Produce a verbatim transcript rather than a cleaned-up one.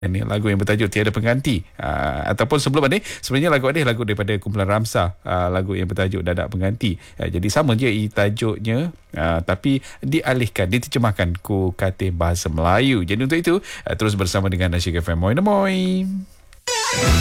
Ini lagu yang bertajuk Tiada Pengganti. Uh, ataupun sebelum ni sebenarnya lagu ni lagu daripada kumpulan Ramsah, uh, lagu yang bertajuk Dadak Pengganti. Uh, jadi sama je tajuknya, uh, tapi dialihkan, diterjemahkan ku katil bahasa Melayu. Jadi untuk itu uh, terus bersama dengan Nasyik F M. Moi moi.